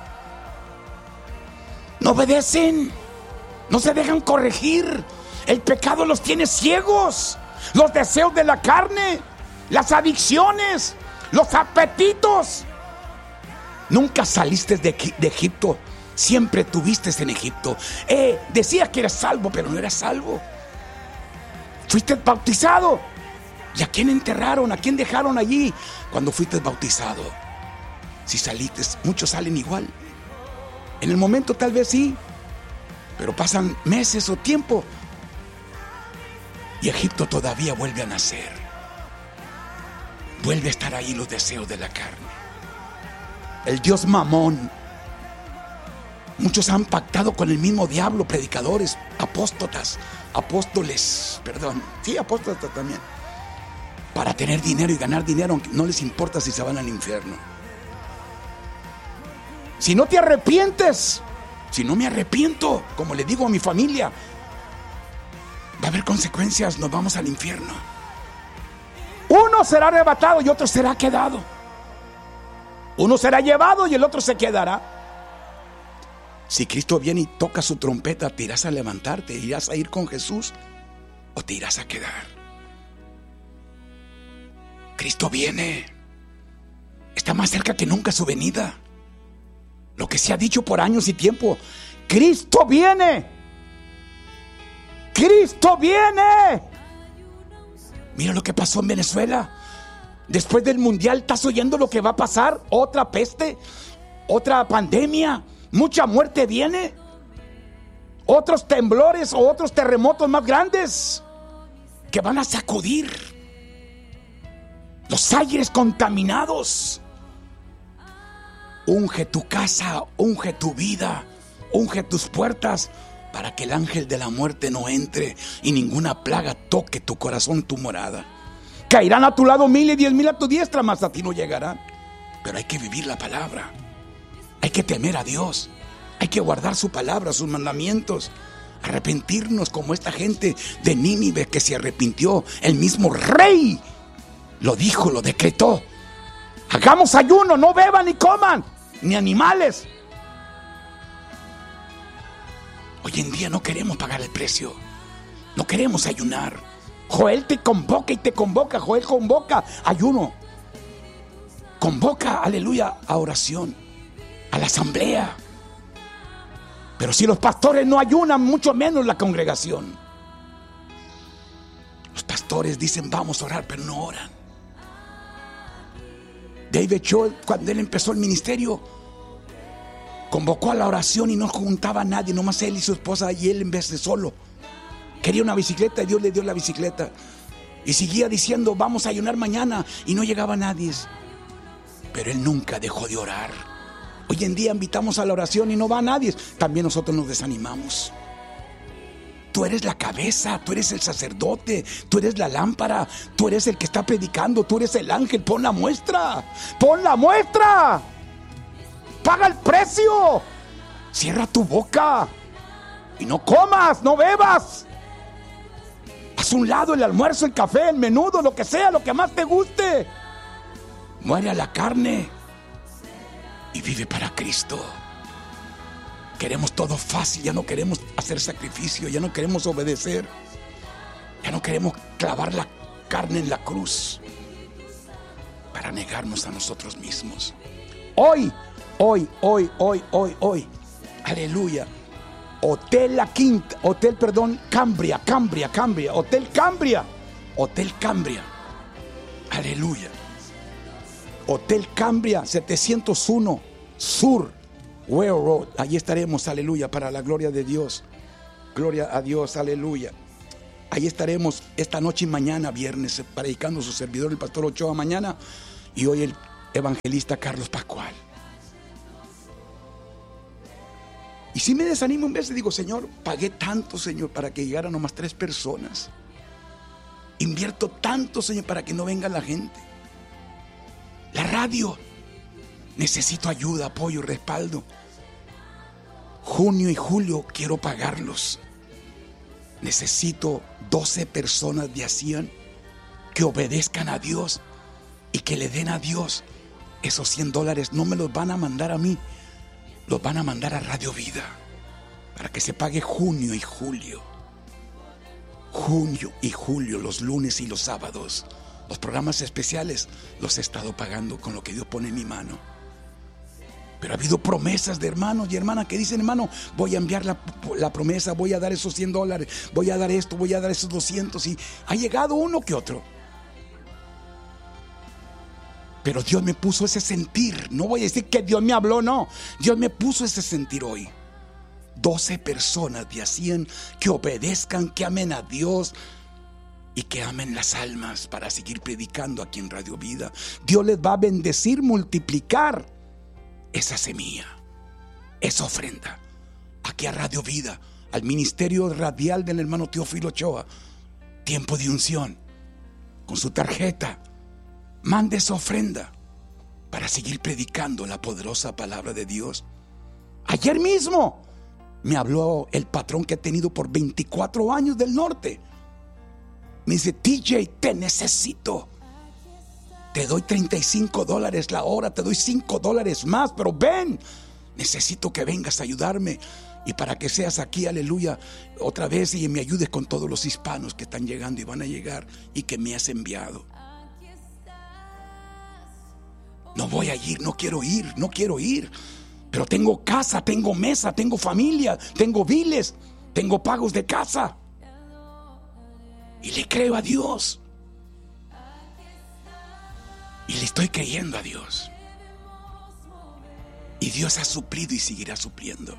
No obedecen, no se dejan corregir. El pecado los tiene ciegos. Los deseos de la carne, las adicciones, los apetitos. Nunca saliste de, de Egipto, siempre tuviste en Egipto. Eh, decías que eras salvo, pero no eras salvo. Fuiste bautizado. ¿Y a quién enterraron? ¿A quién dejaron allí cuando fuiste bautizado? Si saliste, muchos salen igual. En el momento tal vez sí, pero pasan meses o tiempo y Egipto todavía vuelve a nacer. Vuelve a estar ahí los deseos de la carne. El Dios Mamón. Muchos han pactado con el mismo diablo, predicadores, apóstotas, apóstoles, perdón, sí, apóstotas también, para tener dinero y ganar dinero, aunque no les importa si se van al infierno. Si no te arrepientes, si no me arrepiento, como le digo a mi familia, va a haber consecuencias, nos vamos al infierno. Uno será arrebatado y otro será quedado. Uno será llevado y el otro se quedará. Si Cristo viene y toca su trompeta, ¿te irás a levantarte? ¿Irás a ir con Jesús o te irás a quedar? Cristo viene. Está más cerca que nunca su venida. Lo que se ha dicho por años y tiempo. Cristo viene. Cristo viene. Mira lo que pasó en Venezuela. Después del mundial, ¿estás oyendo lo que va a pasar? Otra peste, otra pandemia, mucha muerte viene. Otros temblores o otros terremotos más grandes que van a sacudir los aires contaminados. Unge tu casa, unge tu vida, unge tus puertas para que el ángel de la muerte no entre y ninguna plaga toque tu corazón, tu morada. Caerán a tu lado mil y diez mil a tu diestra, mas a ti no llegarán. Pero hay que vivir la palabra. Hay que temer a Dios. Hay que guardar su palabra, sus mandamientos. Arrepentirnos como esta gente de Nínive que se arrepintió. El mismo rey lo dijo, lo decretó. Hagamos ayuno, no beban ni coman, ni animales. Hoy en día no queremos pagar el precio. No queremos ayunar. Joel te convoca y te convoca. Joel convoca ayuno. Convoca, aleluya, a oración, a la asamblea. Pero si los pastores no ayunan, mucho menos la congregación. Los pastores dicen vamos a orar, pero no oran. David Choe, cuando él empezó el ministerio, convocó a la oración y no juntaba a nadie, nomás él y su esposa, y él en vez de solo. Quería una bicicleta y Dios le dio la bicicleta. Y seguía diciendo vamos a ayunar mañana y no llegaba nadie. Pero él nunca dejó de orar. Hoy en día invitamos a la oración y no va nadie. También nosotros nos desanimamos. Tú eres la cabeza, tú eres el sacerdote, tú eres la lámpara, tú eres el que está predicando, tú eres el ángel. Pon la muestra, pon la muestra. Paga el precio. Cierra tu boca y no comas, no bebas. Haz un lado el almuerzo, el café, el menudo, lo que sea, lo que más te guste. Muere a la carne y vive para Cristo. Queremos todo fácil, ya no queremos hacer sacrificio, ya no queremos obedecer, ya no queremos clavar la carne en la cruz para negarnos a nosotros mismos. Hoy, hoy, hoy, hoy, hoy, hoy, aleluya. Hotel La Quinta, Hotel, perdón, Cambria, Cambria, Cambria, Hotel Cambria, Hotel Cambria, aleluya. Hotel Cambria, setecientos uno Sur, Ware Road, allí estaremos, aleluya, para la gloria de Dios. Gloria a Dios, aleluya. Ahí estaremos esta noche y mañana, viernes, predicando su servidor, el pastor Ochoa, mañana, y hoy el evangelista Carlos Pascual. Y si me desanimo en vez, digo, Señor, pagué tanto, Señor, para que llegaran nomás tres personas. Invierto tanto, Señor, para que no venga la gente. La radio, necesito ayuda, apoyo, respaldo. Junio y julio quiero pagarlos. Necesito doce personas de Acción que obedezcan a Dios y que le den a Dios esos cien dólares. No me los van a mandar a mí, los van a mandar a Radio Vida para que se pague junio y julio. Junio y julio, los lunes y los sábados. Los programas especiales los he estado pagando con lo que Dios pone en mi mano. Pero ha habido promesas de hermanos y hermanas que dicen, hermano, voy a enviar la, la promesa, voy a dar esos cien dólares, voy a dar esto, voy a dar esos doscientos, y ha llegado uno que otro. Pero Dios me puso ese sentir. No voy a decir que Dios me habló, no. Dios me puso ese sentir hoy. doce personas de Acción que obedezcan, que amen a Dios y que amen las almas para seguir predicando aquí en Radio Vida. Dios les va a bendecir, multiplicar esa semilla, esa ofrenda, aquí a Radio Vida, al ministerio radial del hermano Teófilo Ochoa. Tiempo de unción, con su tarjeta, mande esa ofrenda para seguir predicando la poderosa palabra de Dios. Ayer mismo me habló el patrón que he tenido por veinticuatro años del norte. Me dice, T J, te necesito. Te doy treinta y cinco dólares la hora, te doy cinco dólares más, pero ven, necesito que vengas a ayudarme y para que seas aquí, aleluya, otra vez y me ayudes con todos los hispanos que están llegando y van a llegar y que me has enviado. No voy a ir, no quiero ir, no quiero ir, pero tengo casa, tengo mesa, tengo familia, tengo biles, tengo pagos de casa y le creo a Dios. Y le estoy creyendo a Dios. Y Dios ha suplido y seguirá supliendo.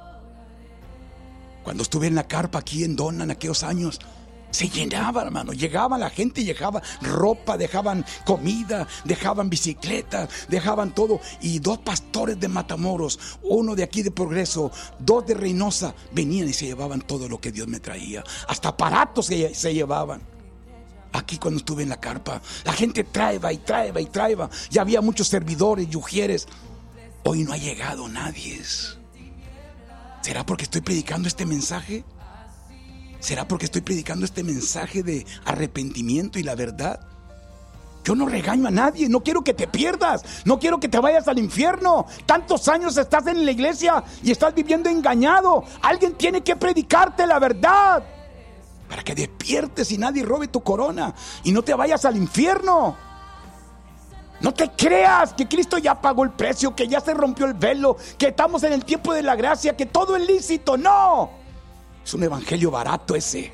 Cuando estuve en la carpa aquí en Donna en aquellos años, se llenaba, hermano. Llegaba la gente, llegaba ropa, dejaban comida, dejaban bicicletas, dejaban todo. Y dos pastores de Matamoros, uno de aquí de Progreso, dos de Reynosa, venían y se llevaban todo lo que Dios me traía. Hasta aparatos se, se llevaban. Aquí cuando estuve en la carpa, la gente traeba y traeba y traeba. Ya había muchos servidores y ujieres. Hoy no ha llegado nadie. ¿Será porque estoy predicando este mensaje? ¿Será porque estoy predicando este mensaje de arrepentimiento y la verdad? Yo no regaño a nadie, no quiero que te pierdas, no quiero que te vayas al infierno. Tantos años estás en la iglesia y estás viviendo engañado. Alguien tiene que predicarte la verdad para que despiertes y nadie robe tu corona y no te vayas al infierno. No te creas que Cristo ya pagó el precio, que ya se rompió el velo, que estamos en el tiempo de la gracia, que todo es lícito. No, es un evangelio barato ese.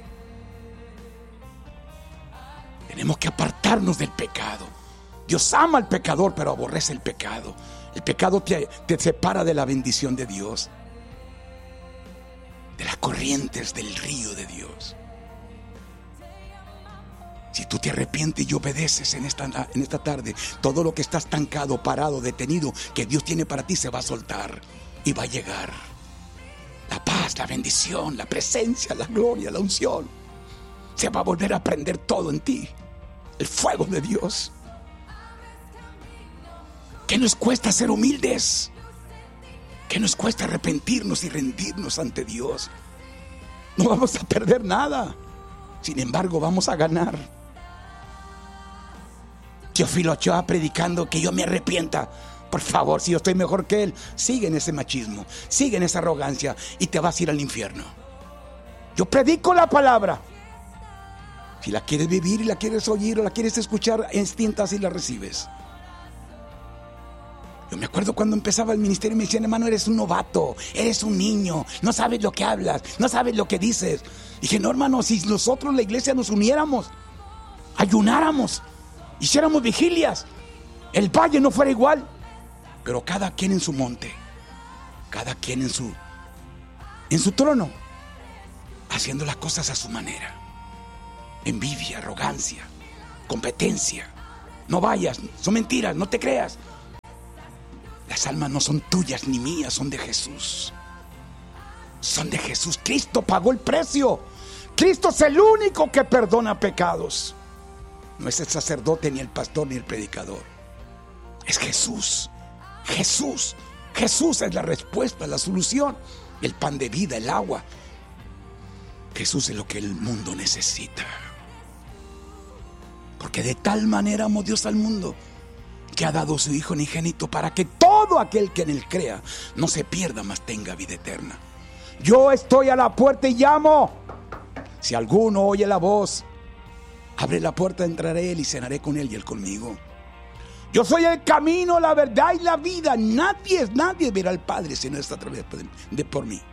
Tenemos que apartarnos del pecado. Dios ama al pecador, pero aborrece el pecado. El pecado te, te separa de la bendición de Dios, de las corrientes del río de Dios. Si tú te arrepientes y obedeces en esta, en esta tarde, todo lo que está estancado, parado, detenido, que Dios tiene para ti se va a soltar y va a llegar. La paz, la bendición, la presencia, la gloria, la unción. Se va a volver a prender todo en ti. El fuego de Dios. ¿Qué nos cuesta ser humildes? ¿Qué nos cuesta arrepentirnos y rendirnos ante Dios? No vamos a perder nada. Sin embargo, vamos a ganar. Teófilo Ochoa predicando que yo me arrepienta. Por favor, si yo estoy mejor que él, sigue en ese machismo, sigue en esa arrogancia y te vas a ir al infierno. Yo predico la palabra. Si la quieres vivir y la quieres oír o la quieres escuchar, instintas y la recibes. Yo me acuerdo cuando empezaba el ministerio y me decían, hermano, eres un novato, eres un niño, no sabes lo que hablas, no sabes lo que dices. Dije, no, hermano, si nosotros la iglesia nos uniéramos, ayunáramos, hiciéramos vigilias, el valle no fuera igual. Pero cada quien en su monte, cada quien en su en su trono, haciendo las cosas a su manera. envidia, arrogancia, competencia. No vayas, son mentiras, no te creas. Las almas no son tuyas ni mías, son de Jesús. Son de Jesús. Cristo pagó el precio. Cristo es el único que perdona pecados. No es el sacerdote, ni el pastor, ni el predicador. Es Jesús. Jesús. Jesús es la respuesta, la solución. El pan de vida, el agua. Jesús es lo que el mundo necesita. Porque de tal manera amó Dios al mundo, que ha dado a su Hijo unigénito, para que todo aquel que en él crea no se pierda, mas tenga vida eterna. Yo estoy a la puerta y llamo. Si alguno oye la voz, abre la puerta, entraré él y cenaré con él y él conmigo. Yo soy el camino, la verdad y la vida. Nadie, nadie verá al Padre si no es a través de, de por mí.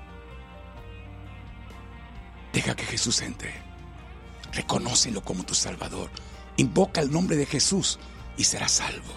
Deja que Jesús entre. Reconócelo como tu Salvador. Invoca el nombre de Jesús y serás salvo.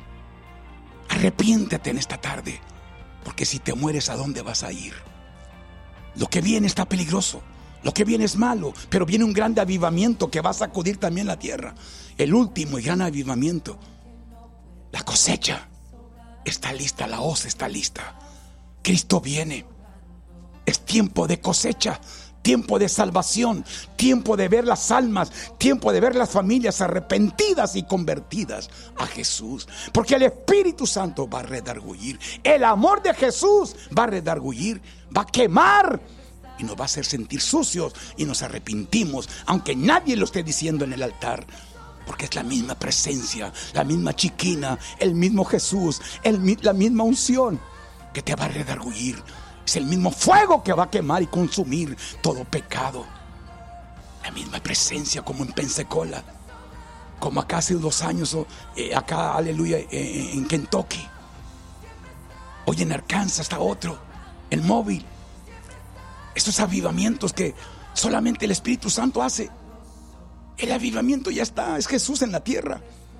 Arrepiéntete en esta tarde, porque si te mueres, ¿a dónde vas a ir? Lo que viene está peligroso. Lo que viene es malo, pero viene un gran avivamiento que va a sacudir también la tierra. El último y gran avivamiento. La cosecha está lista, la hoz está lista. Cristo viene. Es tiempo de cosecha, tiempo de salvación, tiempo de ver las almas, tiempo de ver las familias arrepentidas y convertidas a Jesús. Porque el Espíritu Santo va a redarguir. El amor de Jesús va a redarguir, va a quemar y nos va a hacer sentir sucios y nos arrepentimos, aunque nadie lo esté diciendo en el altar. Porque es la misma presencia, la misma chiquina, el mismo Jesús, el, la misma unción que te va a redarguir. Es el mismo fuego que va a quemar y consumir todo pecado. La misma presencia como en Pensacola, como acá hace dos años, eh, acá, aleluya, eh, en Kentucky. Hoy en Arkansas está otro, el móvil. Estos avivamientos que solamente el Espíritu Santo hace. El avivamiento ya está, es Jesús en la tierra.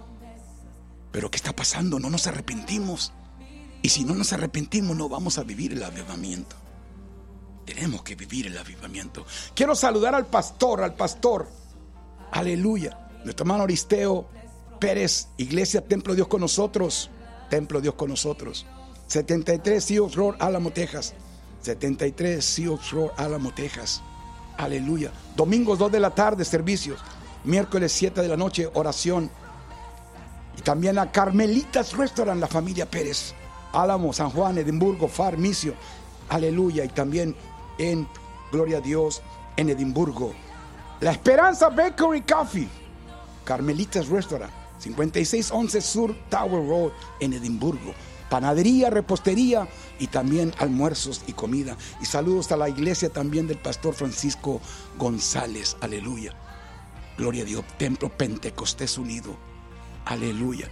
Pero ¿qué está pasando? No nos arrepentimos. Y si no nos arrepentimos, no vamos a vivir el avivamiento. Tenemos que vivir el avivamiento. Quiero saludar al pastor, al pastor, aleluya, nuestro hermano Aristeo Pérez, Iglesia Templo Dios con nosotros. Templo Dios con nosotros. setenta y tres Sioux Road, Álamo, Texas. setenta y tres Sioux Road, Álamo, Texas. Aleluya. Domingos dos de la tarde, servicios. Miércoles siete de la noche, oración. Y también a Carmelitas Restaurant, la familia Pérez. Álamo, San Juan, Edimburgo, Far, Misio. Aleluya. Y también en, gloria a Dios, en Edimburgo. La Esperanza Bakery Coffee. Carmelitas Restaurant. cincuenta y seis once Sur Tower Road en Edimburgo. Panadería, repostería y también almuerzos y comida. Y saludos a la iglesia también del pastor Francisco González. Aleluya. Gloria a Dios. Templo Pentecostés Unido. Aleluya.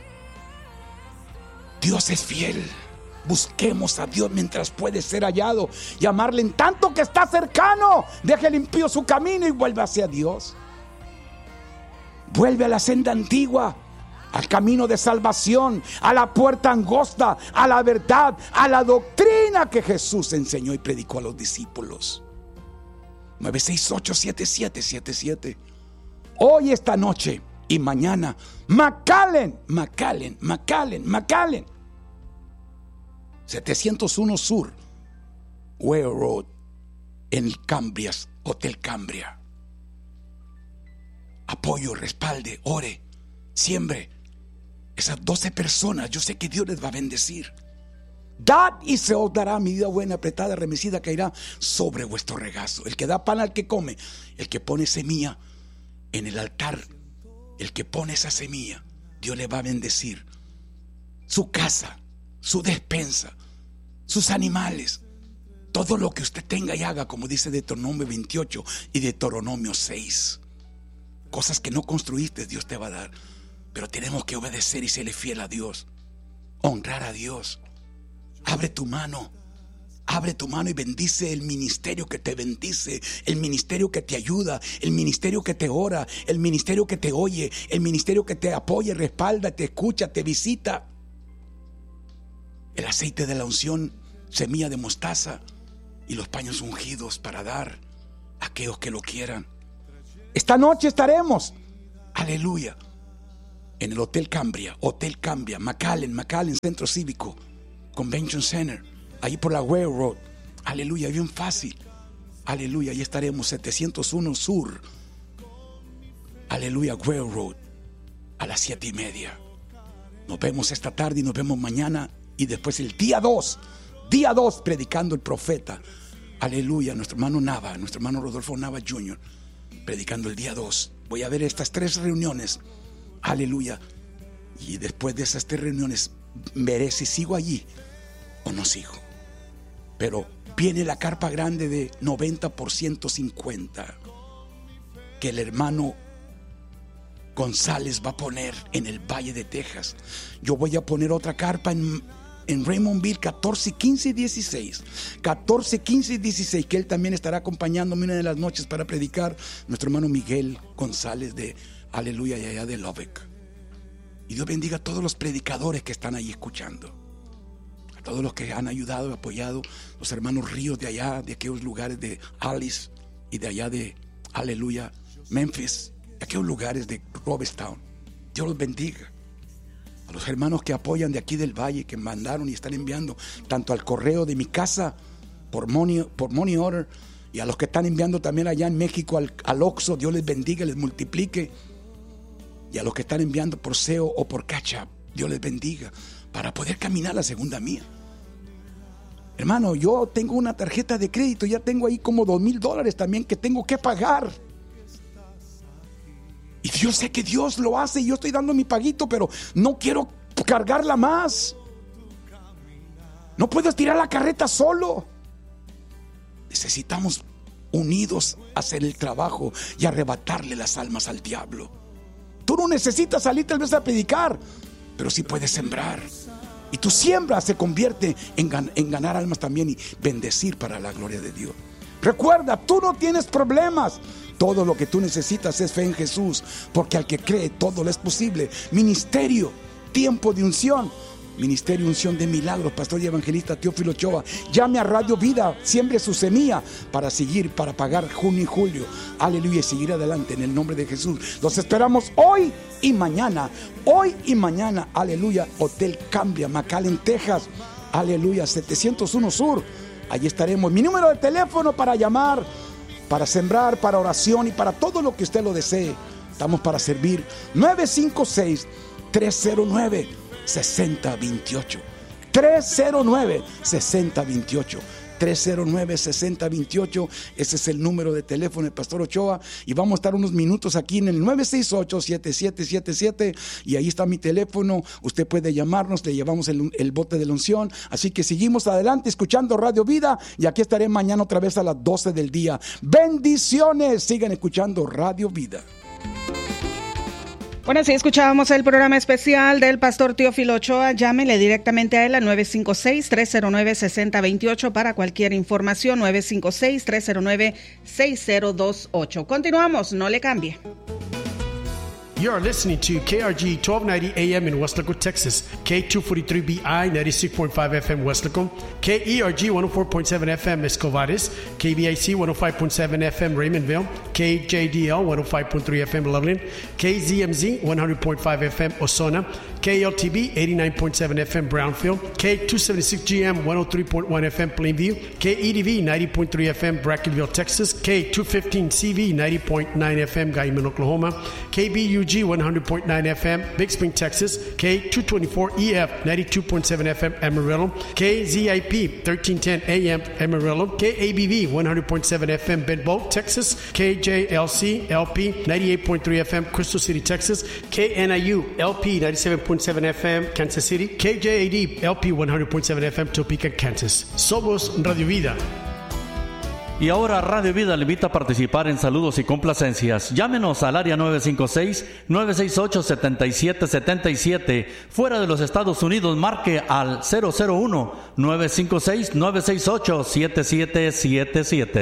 Dios es fiel. Busquemos a Dios mientras puede ser hallado. Llamarle en tanto que está cercano. Deje el impío su camino y vuelve hacia Dios. Vuelve a la senda antigua, al camino de salvación, a la puerta angosta, a la verdad, a la doctrina que Jesús enseñó y predicó a los discípulos. nueve seis ocho siete siete siete siete. Hoy, esta noche y mañana, McAllen, McAllen, McAllen, McAllen. setecientos uno Sur, Ware Road, en Cambrias, Hotel Cambria. Apoyo, respalde, ore, siembre. Esas doce personas, yo sé que Dios les va a bendecir. Dad y se os dará medida buena, apretada, remecida, caerá sobre vuestro regazo. El que da pan al que come, el que pone semilla en el altar, el que pone esa semilla, Dios le va a bendecir su casa, su despensa, sus animales, todo lo que usted tenga y haga, como dice Deuteronomio veintiocho y Deuteronomio seis. Cosas que no construiste, Dios te va a dar. Pero tenemos que obedecer y serle fiel a Dios. Honrar a Dios. Abre tu mano. Abre tu mano y bendice el ministerio que te bendice, el ministerio que te ayuda, el ministerio que te ora, el ministerio que te oye, el ministerio que te apoya, respalda, te escucha, te visita. El aceite de la unción, semilla de mostaza y los paños ungidos para dar a aquellos que lo quieran. Esta noche estaremos, aleluya, en el Hotel Cambria, Hotel Cambria, McAllen, McAllen Centro Cívico, Convention Center, ahí por la Ware Road. Aleluya, bien fácil. Aleluya, ahí estaremos, setecientos uno Sur. Aleluya, Ware Road, a las siete y media. Nos vemos esta tarde y nos vemos mañana. Y después el día dos, día dos, predicando el profeta. Aleluya, nuestro hermano Nava, nuestro hermano Rodolfo Nava junior, predicando el día dos. Voy a ver estas tres reuniones. Aleluya. Y después de esas tres reuniones veré si sigo allí o no sigo. Pero viene la carpa grande de noventa por ciento cincuenta que el hermano González va a poner en el Valle de Texas. Yo voy a poner otra carpa en, en Raymondville, catorce, quince y dieciséis. catorce, quince y dieciséis, que él también estará acompañándome una de las noches para predicar. Nuestro hermano Miguel González de Aleluya y allá de Lubbock. Y Dios bendiga a todos los predicadores que están ahí escuchando. A todos los que han ayudado y apoyado. Los hermanos Ríos de allá, de aquellos lugares de Alice y de allá de Aleluya, Memphis. Aquellos lugares de Robestown. Dios los bendiga. A los hermanos que apoyan de aquí del valle, que mandaron y están enviando tanto al correo de mi casa por money, por money order, y a los que están enviando también allá en México al, al Oxxo, Dios les bendiga, les multiplique. Y a los que están enviando por S E O o por Cash App, Dios les bendiga, para poder caminar la segunda mía. Hermano, yo tengo una tarjeta de crédito, ya tengo ahí como dos mil dólares también que tengo que pagar. Y yo sé que Dios lo hace y yo estoy dando mi paguito, pero no quiero cargarla más. No puedo estirar la carreta solo. Necesitamos unidos hacer el trabajo y arrebatarle las almas al diablo. Tú no necesitas salir tal vez a predicar, pero sí puedes sembrar. Y tu siembra se convierte en, gan- en ganar almas también y bendecir para la gloria de Dios. Recuerda, tú no tienes problemas. Todo lo que tú necesitas es fe en Jesús, porque al que cree todo le es posible. Ministerio, tiempo de unción, ministerio, unción de milagros. Pastor y evangelista Teófilo Ochoa. Llame a Radio Vida, siembre su semilla para seguir, para pagar junio y julio. Aleluya, y seguir adelante en el nombre de Jesús. Los esperamos hoy y mañana. Hoy y mañana, aleluya. Hotel Cambria, McAllen, Texas. Aleluya, setecientos uno Sur. Allí estaremos. Mi número de teléfono para llamar, para sembrar, para oración y para todo lo que usted lo desee. Estamos para servir. nueve cinco seis, tres cero nueve, seis cero dos ocho. tres cero nueve, seis cero dos ocho. tres cero nueve, seis cero dos ocho. Ese es el número de teléfono del Pastor Ochoa. Y vamos a estar unos minutos aquí en el nueve seis ocho, siete siete siete siete. Y ahí está mi teléfono. Usted puede llamarnos. Le llevamos el, el bote de la unción. Así que seguimos adelante escuchando Radio Vida. Y aquí estaré mañana otra vez a las doce del día. Bendiciones. Sigan escuchando Radio Vida. Bueno, sí, escuchábamos el programa especial del Pastor Teófilo Ochoa. Llámele directamente a él al nueve cinco seis, tres cero nueve, seis cero dos ocho para cualquier información. nueve cinco seis, tres cero nueve, seis cero dos ocho. Continuamos, no le cambie. You are listening to K R G twelve ninety A M in Weslaco, Texas, K two forty-three B I ninety-six point five F M Weslaco, K E R G one oh four point seven F M Escovares, K B I C one oh five point seven F M Raymondville, K J D L one oh five point three F M Loveland, K Z M Z one hundred point five F M Osona, K L T B eighty-nine point seven F M Brownfield, K two seventy-six G M one oh three point one F M Plainview, K E D V ninety point three F M Brackenville, Texas, K two fifteen C V ninety point nine F M Guyman, Oklahoma, K B U G one hundred point nine F M Big Spring, Texas, K two twenty-four E F ninety-two point seven F M Amarillo, K Z I P thirteen ten A M Amarillo, K A B V one hundred point seven F M Benbow, Texas, K J L C L P ninety-eight point three F M Crystal City, Texas, K N I U L P ninety-seven point seven F M Kansas City, K J A D L P one hundred point seven F M Topeka, Kansas. Somos Radio Vida. Y ahora Radio Vida le invita a participar en saludos y complacencias. Llámenos al área nueve cinco seis, nueve seis ocho, siete siete siete siete. Fuera de los Estados Unidos, marque al cero cero uno, nueve cinco seis, nueve seis ocho, siete siete siete siete.